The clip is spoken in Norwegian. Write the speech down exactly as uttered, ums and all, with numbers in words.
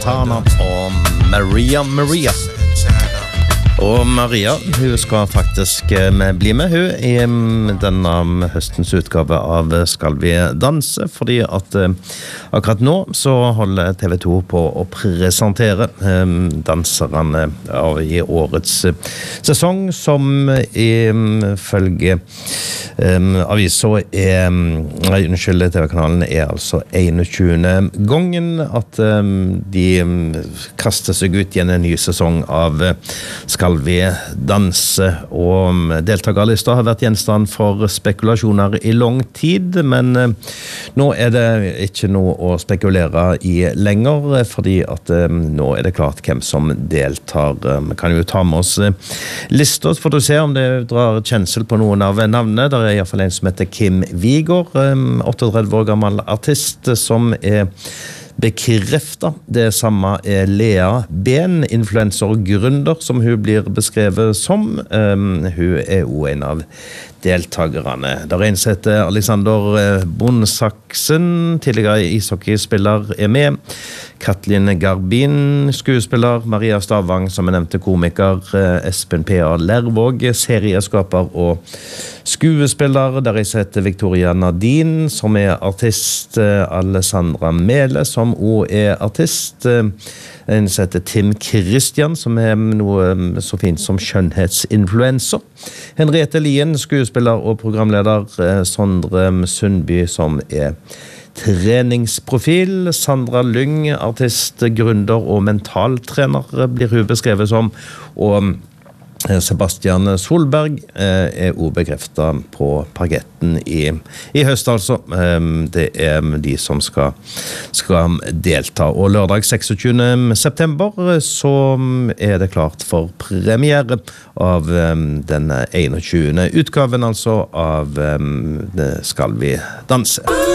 Santana og Maria Maria. Og Maria, hun skal faktisk bli med hun i denne høstens utgave av Skal vi danse, fordi at akkurat nå så holder T V to på å presentere danserne av i årets sesong, som ifølge avisa er, nei, unnskyld, T V-kanalen er altså enogtjuende gangen at de kaster seg ut i en ny sesong av Skal vi danse, og deltakerlista har vært gjenstand for spekulasjoner i lang tid, men nå er det ikke noe å spekulere i lenger, fordi at nå er det klart hvem som deltar. Vi kan jo ta med oss lista, for å se om det drar kjensel på noen av navnene. Det er i hvert fall en som heter Kim Vigor, otteogtredve år gammel artist, som er bekreftet. Det samme er Lea Ben, influencer og gründer, som hun blir beskrevet som. Um, hun er jo en av deltagerne. Der er en som heter Alexander Bondsaksen, tidligere ishockeyspiller, er med. Katlin Garbin, skuespiller. Maria Stavang, som er nevnte komiker. Espen P A Lervåg, serieskaper og skuespiller. Der er en som heter Victoria Nadine, som er artist. Alessandra Mele, som også er artist. En som heter Tim Christian, som er noe så fint som skjønnhetsinfluencer. Henriette Lien, skuespiller og programleder. Sondre Sundby, som er treningsprofil. Sandra Lyng, artist, gründer og mentaltrener, blir hun beskrevet som. Og Sebastian Solberg er også bekreftet på parketten i, i høst, altså. Det er de som skal, skal delta. Og lørdag seksogtjuende september så er det klart for premiere av den enogtjuende utgaven, altså, av Skal vi danse.